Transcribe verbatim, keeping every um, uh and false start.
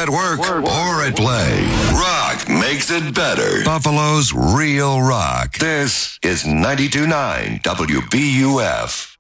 at work, or at play. Rock makes it better. Buffalo's real rock. This is ninety-two point nine W B U F.